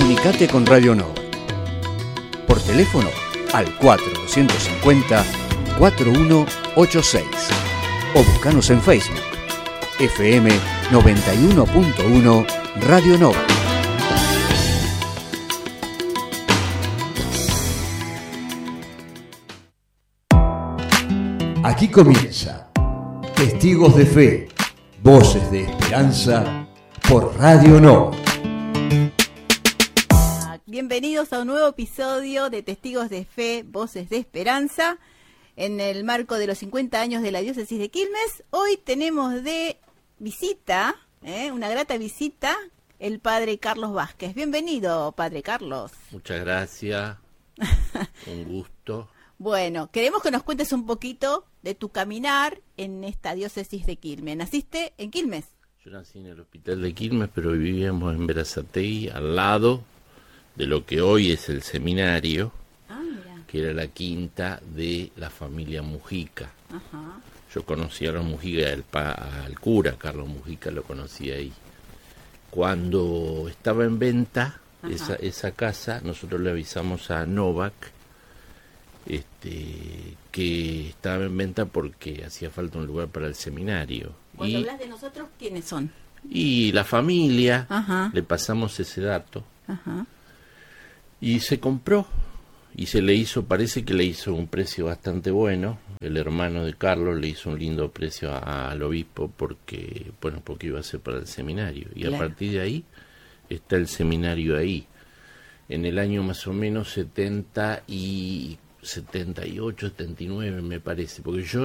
Comunicate con Radio Novak. Por teléfono al 4250-4186 o buscanos en Facebook. FM 91.1 Radio Novak. Aquí comienza Testigos de Fe, Voces de Esperanza por Radio Novak. Bienvenidos a un nuevo episodio de Testigos de Fe, Voces de Esperanza, en el marco de los 50 años de la diócesis de Quilmes. Hoy tenemos de visita, una grata visita, el padre Carlos Vázquez. Bienvenido, padre Carlos. Muchas gracias, un gusto. Bueno, queremos que nos cuentes un poquito de tu caminar en esta diócesis de Quilmes. ¿Naciste en Quilmes? Yo nací en el hospital de Quilmes, pero vivíamos en Berazategui, al lado de lo que hoy es el seminario, que era la quinta de la familia Mujica. Ajá. Yo conocí a los Mujica, al cura Carlos Mujica lo conocí ahí. Cuando estaba en venta esa casa, nosotros le avisamos a Novak que estaba en venta porque hacía falta un lugar para el seminario. Cuando hablas de nosotros, ¿quiénes son? Y la familia, Ajá. le pasamos ese dato. Ajá. Y se compró, y se le hizo, parece que le hizo un precio bastante bueno. El hermano de Carlos le hizo un lindo precio al obispo porque iba a ser para el seminario. Y claro, a partir de ahí está el seminario ahí. En el año más o menos 78, 79 me parece, porque yo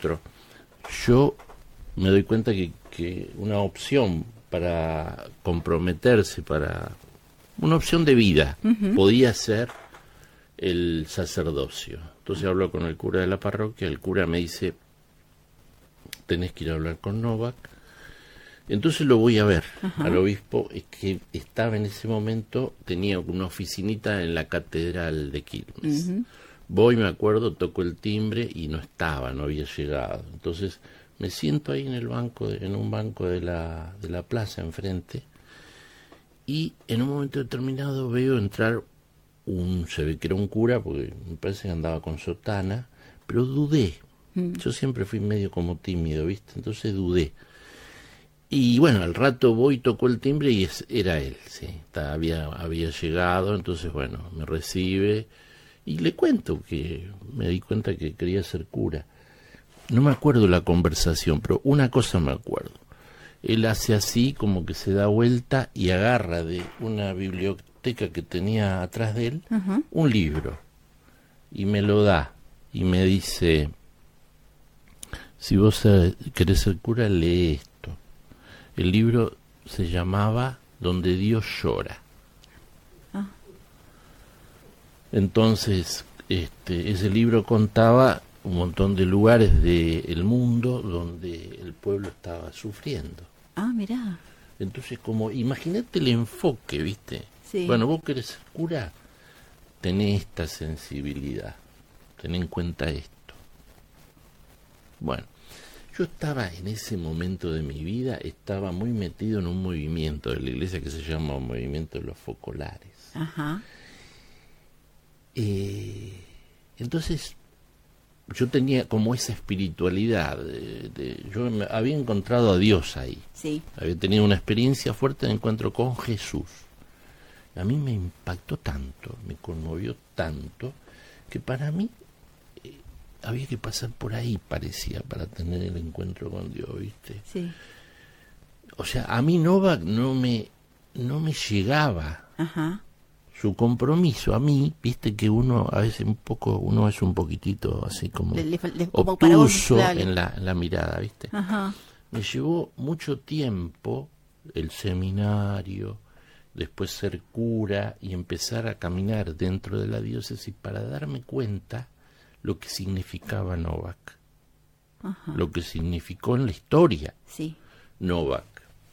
me doy cuenta que una opción para comprometerse, para una opción de vida, podía ser el sacerdocio. Entonces hablo con el cura de la parroquia, el cura me dice, tenés que ir a hablar con Novak. Entonces lo voy a ver al obispo, es que estaba en ese momento, tenía una oficinita en la catedral de Quilmes. Voy, me acuerdo, toco el timbre y no había llegado. Entonces me siento ahí en un banco de la plaza enfrente, y en un momento determinado veo entrar se ve que era un cura, porque me parece que andaba con sotana, pero dudé. Yo siempre fui medio como tímido, ¿viste? Entonces dudé. Y bueno, al rato voy, tocó el timbre y era él, sí. Había llegado, entonces bueno, me recibe y le cuento que me di cuenta que quería ser cura. No me acuerdo la conversación, pero una cosa me acuerdo. Él hace así, como que se da vuelta y agarra de una biblioteca que tenía atrás de él un libro y me lo da y me dice, si vos querés ser cura, lee esto. El libro se llamaba Donde Dios llora. Entonces, ese libro contaba un montón de lugares del mundo donde el pueblo estaba sufriendo. Ah, mirá. Entonces, imagínate el enfoque, ¿viste? Sí. Bueno, vos querés ser cura, tenés esta sensibilidad, ten en cuenta esto. Bueno, yo estaba en ese momento de mi vida, estaba muy metido en un movimiento de la iglesia que se llama Movimiento de los Focolares. Ajá. Entonces, yo tenía como esa espiritualidad, yo había encontrado a Dios ahí. Sí. Había tenido una experiencia fuerte de encuentro con Jesús. A mí me impactó tanto, me conmovió tanto, que para mí había que pasar por ahí, parecía, para tener el encuentro con Dios, ¿viste? Sí. O sea, a mí Novak no me llegaba. Su compromiso a mí, viste que uno a veces uno es un poquitito así como obtuso en la mirada, viste. Me llevó mucho tiempo el seminario, después ser cura y empezar a caminar dentro de la diócesis para darme cuenta lo que significaba Novak, lo que significó en la historia Novak.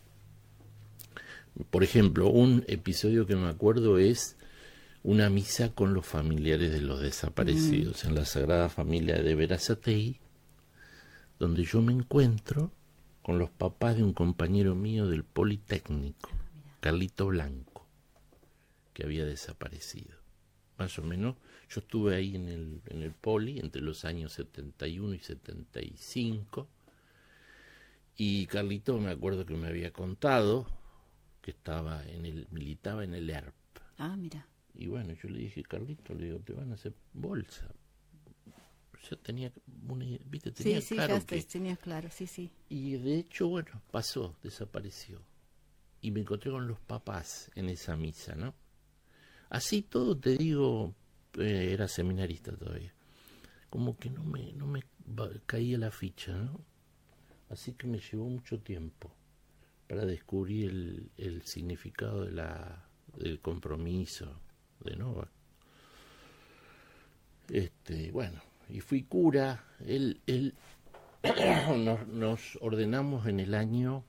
Por ejemplo, un episodio que me acuerdo es una misa con los familiares de los desaparecidos en la Sagrada Familia de Berazategui, donde yo me encuentro con los papás de un compañero mío del Politécnico, Carlito Blanco, que había desaparecido. Más o menos, yo estuve ahí en el Poli entre los años 71 y 75, y Carlito me acuerdo que me había contado que militaba en el ERP. Ah, mira. Y bueno, yo le dije, Carlito, le digo, te van a hacer bolsa. Yo tenía claro que... tenías claro, sí. Y de hecho, bueno, pasó, desapareció. Y me encontré con los papás en esa misa, ¿no? Así todo, te digo, era seminarista todavía. Como que no me caía la ficha, ¿no? Así que me llevó mucho tiempo para descubrir el significado del compromiso de Novak. Bueno, y fui cura. Nos ordenamos en el año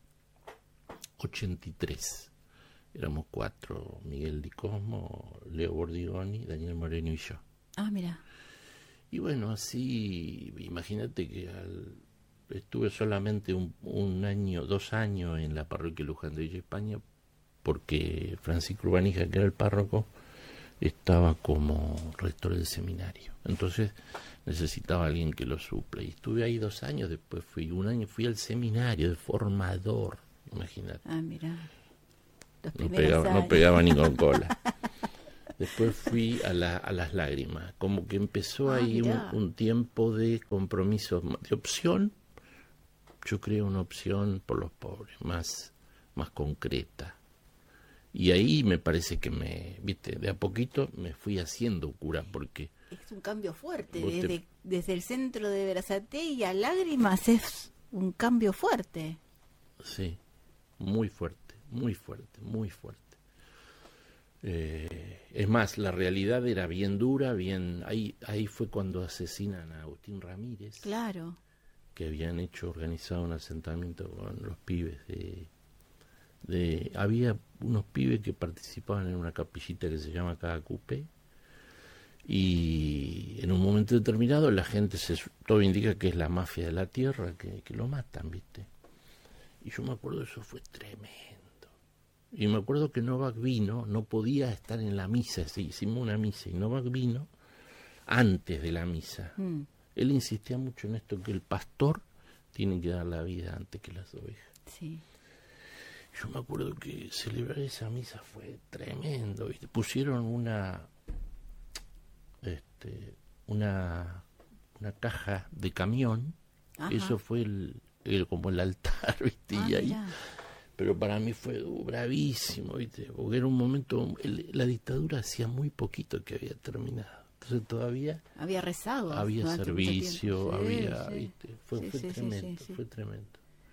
83. Éramos 4, Miguel Di Cosmo, Leo Bordigoni, Daniel Moreno y yo. Ah, mira. Y bueno, así, imagínate que estuve solamente 2 años en la parroquia Luján de Villa España, porque Francisco Urbanija, que era el párroco, estaba como rector del seminario. Entonces necesitaba alguien que lo suple. Y estuve ahí 2 años, después fui al seminario de formador, imagínate. Ah, mira. No pegaba ni con cola. Después fui a las lágrimas. Como que empezó ahí un tiempo de compromiso, de opción. Yo creo una opción por los pobres, más concreta. Y ahí me parece que de a poquito me fui haciendo cura, porque... Es un cambio fuerte. Desde el centro de Berazategui a lágrimas es un cambio fuerte. Sí, muy fuerte. Muy fuerte, muy fuerte. Es más, la realidad era bien dura, ahí fue cuando asesinan a Agustín Ramírez. Claro. Que habían organizado un asentamiento con los pibes había unos pibes que participaban en una capillita que se llama Cacupé, y en un momento determinado la gente todo indica que es la mafia de la tierra que lo matan, ¿viste? Y yo me acuerdo, eso fue tremendo. Y me acuerdo que Novak vino, no podía estar en la misa, hicimos una misa, y Novak vino antes de la misa. Él insistía mucho en esto, que el pastor tiene que dar la vida antes que las ovejas. Sí. Yo me acuerdo que celebrar esa misa fue tremendo, ¿viste? Pusieron una caja de camión. Ajá. Eso fue como el altar, ¿viste? Y ahí... Mirá. Pero para mí fue bravísimo, ¿viste? Porque era un momento, la dictadura hacía muy poquito que había terminado. Entonces todavía... Había rezago. Había servicio, sí, había... Sí. ¿Viste? Fue tremendo, fue tremendo.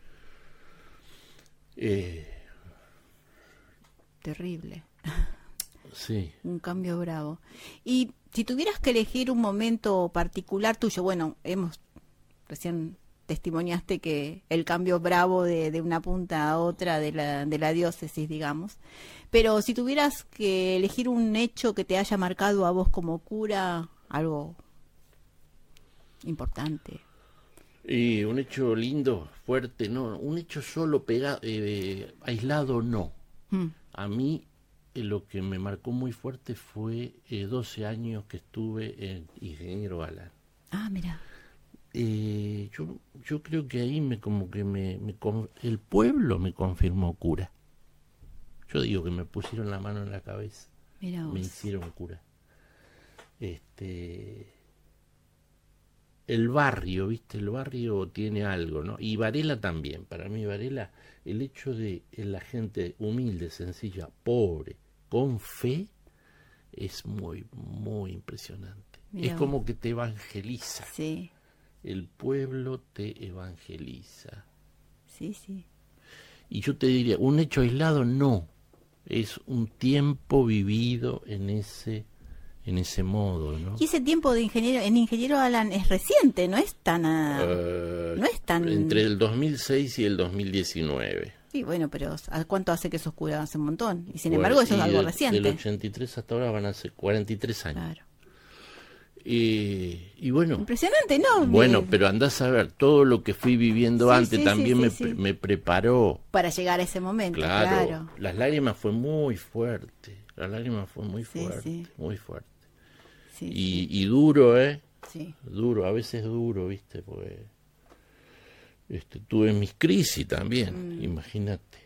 Terrible. Sí. Un cambio bravo. Y si tuvieras que elegir un momento particular tuyo, bueno, recién testimoniaste que el cambio bravo de una punta a otra de la diócesis, digamos, pero si tuvieras que elegir un hecho que te haya marcado a vos como cura, algo importante. Y un hecho lindo, fuerte, no, un hecho solo aislado, no. A mí lo que me marcó muy fuerte fue 12 años que estuve en Ingeniero Galán. Ah, mira. Yo creo que ahí el pueblo me confirmó cura. Yo digo que me pusieron la mano en la cabeza. Mirá vos. Me hicieron cura. El barrio, ¿viste? El barrio tiene algo, ¿no? Y Varela también. Para mí Varela, el hecho de la gente humilde, sencilla, pobre, con fe, es muy, muy impresionante. Mirá, es como que te evangeliza. Sí. El pueblo te evangeliza. Sí, sí. Y yo te diría, un hecho aislado no, es un tiempo vivido en ese modo, ¿no? Y ese tiempo en Ingeniero Galán es reciente, no es tan entre el 2006 y el 2019. Sí, bueno, pero ¿a cuánto hace que sos cura? Hace un montón. Y sin embargo eso es algo reciente. Del 83 hasta ahora van a ser 43 años. Claro. Y bueno, impresionante, ¿no? Bueno, pero andás a ver, todo lo que fui viviendo antes también me preparó para llegar a ese momento. Claro, las lágrimas fue muy fuerte. La lágrima fue muy Sí, fuerte, sí. muy fuerte. Sí, Y duro, sí. duro, a veces duro, ¿viste? Porque tuve mis crisis también, imagínate.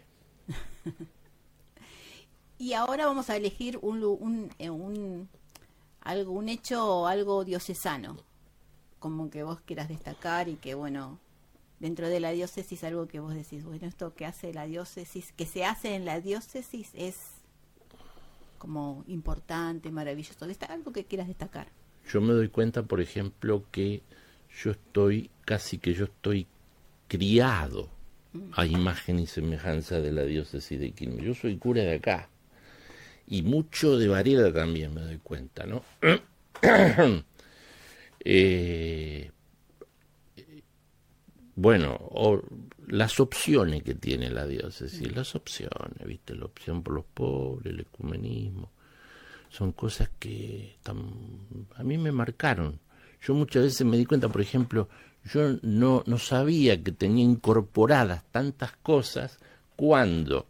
Y ahora vamos a elegir un hecho o algo diocesano, como que vos quieras destacar y que, bueno, dentro de la diócesis algo que vos decís, bueno, esto que hace la diócesis, que se hace en la diócesis es como importante, maravilloso. Algo que quieras destacar. Yo me doy cuenta, por ejemplo, que yo estoy criado a imagen y semejanza de la diócesis de Quilmes. Yo soy cura de acá. Y mucho de Varela también me doy cuenta, ¿no? Bueno, las opciones que tiene la diócesis, las opciones, ¿viste? La opción por los pobres, el ecumenismo, son cosas que a mí me marcaron. Yo muchas veces me di cuenta, por ejemplo, yo no sabía que tenía incorporadas tantas cosas cuando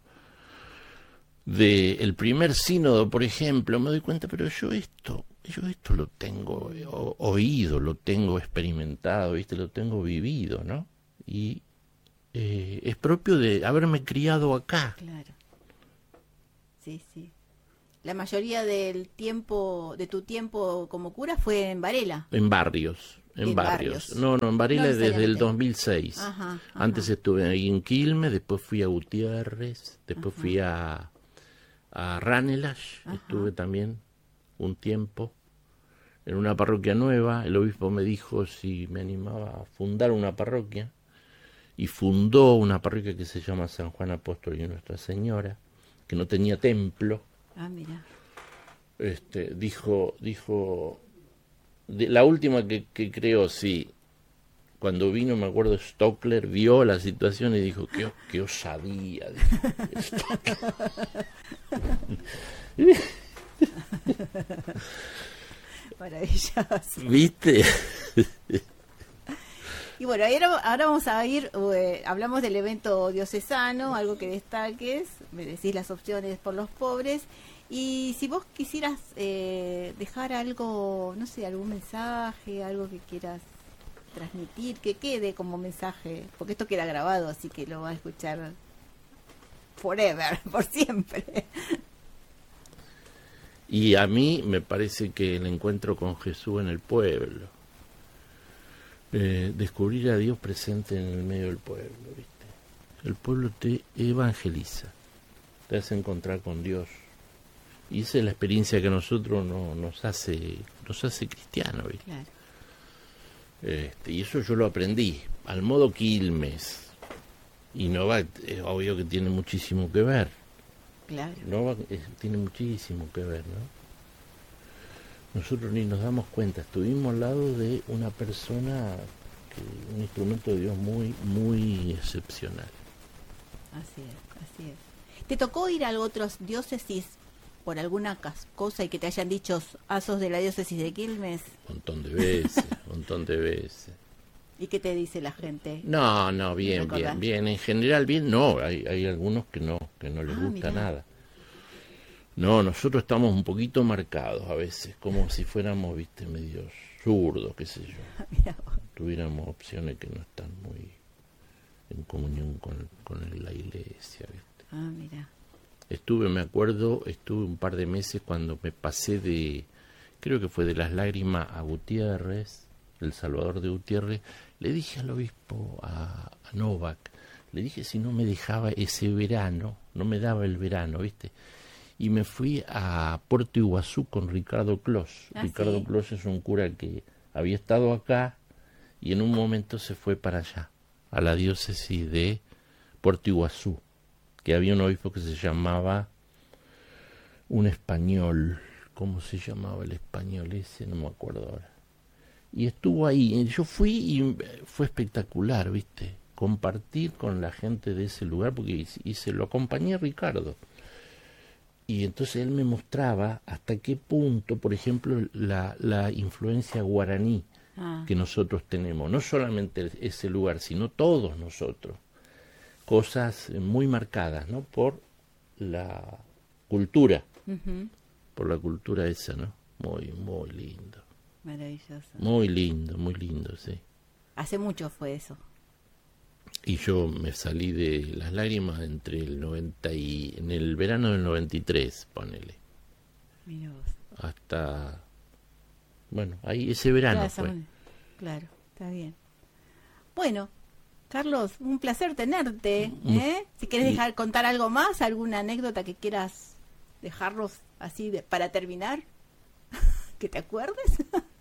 del primer sínodo, por ejemplo, me doy cuenta, pero yo esto lo tengo oído, lo tengo experimentado, ¿viste? Lo tengo vivido, ¿no? Y es propio de haberme criado acá. Claro. Sí, sí. La mayoría del tiempo, de tu tiempo como cura fue en Varela. En barrios. En barrios. No, en Varela No desde el necesariamente. 2006. Ajá. Antes estuve ahí en Quilmes, después fui a Gutiérrez, después fui a Ranelagh, estuve también un tiempo en una parroquia nueva. El obispo me dijo si me animaba a fundar una parroquia, y fundó una parroquia que se llama San Juan Apóstol y Nuestra Señora, que no tenía templo. Ah, mira. Dijo la última que creó, sí, cuando vino, me acuerdo, Stockler vio la situación y dijo, qué osadía, dijo. Maravilloso. ¿Viste? Y bueno, ahora vamos a ir, hablamos del evento diocesano, algo que destaques, me decís las opciones por los pobres, y si vos quisieras dejar algo, no sé, algún mensaje, algo que quieras transmitir, que quede como mensaje, porque esto queda grabado, así que lo va a escuchar forever, por siempre. Y a mí me parece que el encuentro con Jesús en el pueblo, descubrir a Dios presente en el medio del pueblo, ¿viste? El pueblo te evangeliza, te hace encontrar con Dios, y esa es la experiencia que a nosotros nos hace cristianos, ¿viste? Claro. Y eso yo lo aprendí al modo Quilmes, y Nova es obvio que tiene muchísimo que ver. Claro. Nova tiene muchísimo que ver, ¿no? Nosotros ni nos damos cuenta, estuvimos al lado de una persona, un instrumento de Dios muy, muy excepcional. Así es. ¿Te tocó ir a otros diócesis por alguna cosa y que te hayan dicho, sos de la diócesis de Quilmes? Un montón de veces. ¿Y qué te dice la gente? No, bien, en general bien, no, hay algunos que no les gusta mirá. nada. No, nosotros estamos un poquito marcados a veces, como si fuéramos, viste, medio zurdos, qué sé yo. Mirá vos. Tuviéramos opciones que no están muy en comunión con la iglesia, viste. Ah, mira. Me acuerdo, estuve un par de meses cuando me pasé creo que fue de las lágrimas a Gutiérrez, el Salvador de Gutiérrez. Le dije al obispo, a Novak, le dije si no me dejaba ese verano, no me daba el verano, viste. Y me fui a Puerto Iguazú con Ricardo Clos. Ricardo ¿sí? Clos es un cura que había estado acá y en un momento se fue para allá, a la diócesis de Puerto Iguazú, que había un obispo que se llamaba, un español, ¿cómo se llamaba el español ese? No me acuerdo ahora. Y estuvo ahí, yo fui y fue espectacular, ¿viste? Compartir con la gente de ese lugar, porque se lo acompañé a Ricardo. Y entonces él me mostraba hasta qué punto, por ejemplo, la influencia guaraní que nosotros tenemos, no solamente ese lugar, sino todos nosotros, cosas muy marcadas, ¿no? Por la cultura por la cultura esa, ¿no? Muy, muy lindo. Maravilloso. Muy lindo, sí. Hace mucho fue eso. Y yo me salí de las lágrimas entre el 90 y en el verano del 93, ponele. Mira vos. Hasta, bueno, ahí ese verano fue. Claro, está bien. Bueno, Carlos, un placer tenerte. Si quieres contar algo más, alguna anécdota que quieras dejarnos así para terminar, que te acuerdes.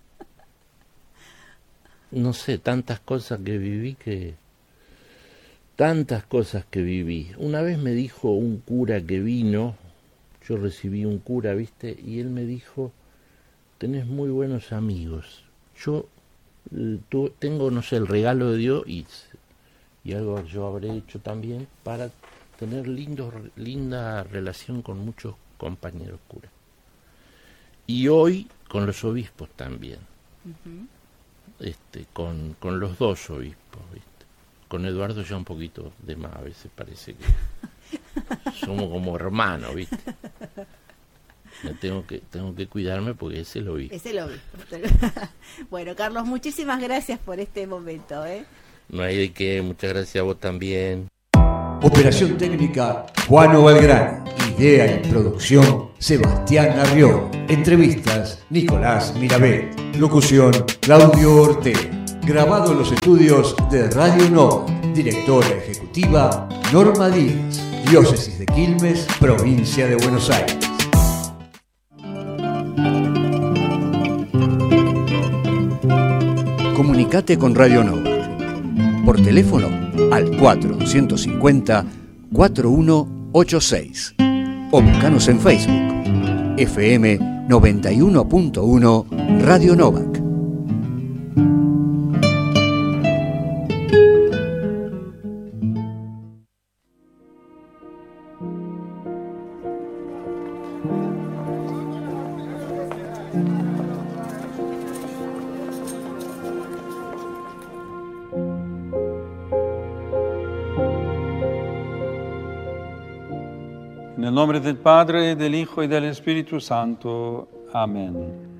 No sé, tantas cosas que viví. Una vez me dijo un cura que vino, yo recibí un cura, ¿viste? Y él me dijo, tenés muy buenos amigos. Yo tengo, no sé, el regalo de Dios y algo yo habré hecho también para tener linda relación con muchos compañeros curas. Y hoy con los obispos también. Con los dos obispos, ¿viste? Con Eduardo ya un poquito de más, a veces parece que somos como hermanos, ¿viste? Tengo que cuidarme porque ese lo vi. Ese lo vi. Bueno, Carlos, muchísimas gracias por este momento, ¿eh? No hay de qué, muchas gracias a vos también. Operación técnica, Juan Valgrán. Idea y producción, Sebastián Arriol. Entrevistas, Nicolás Mirabet. Locución, Claudio Ortega. Grabado en los estudios de Radio Nova. Directora ejecutiva, Norma Díaz. Diócesis de Quilmes, provincia de Buenos Aires. Comunicate con Radio Nova. Por teléfono al 450-4186. O buscanos en Facebook. FM 91.1 Radio Novak. Nel nome del Padre, del Hijo y del Espíritu Santo. Amén.